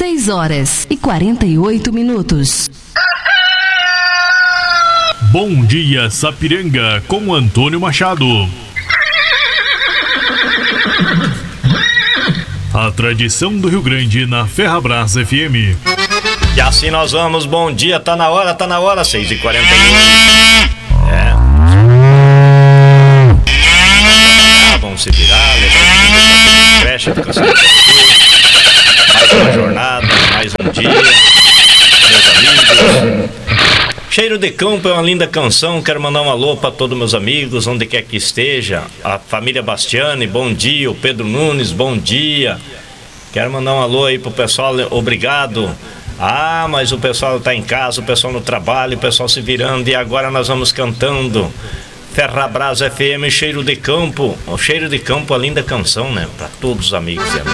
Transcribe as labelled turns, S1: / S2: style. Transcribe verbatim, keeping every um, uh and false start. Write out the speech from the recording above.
S1: seis horas e quarenta e oito minutos.
S2: Bom dia, Sapiranga, com Antônio Machado. A tradição do Rio Grande na Ferrabras F M.
S3: E assim nós vamos, bom dia, tá na hora, tá na hora, seis e quarenta e um. É. Ah, vamos se virar, levar creche, mais uma jornada, mais um dia, meus amigos. Cheiro de Campo é uma linda canção, quero mandar um alô para todos meus amigos, onde quer que esteja. A família Bastiani, bom dia. O Pedro Nunes, bom dia. Quero mandar um alô aí pro pessoal, obrigado. Ah, mas o pessoal tá em casa, o pessoal no trabalho, o pessoal se virando, e agora nós vamos cantando Ferrabras F M, Cheiro de Campo. O Cheiro de Campo, a linda canção, né? Para todos os amigos e amigas.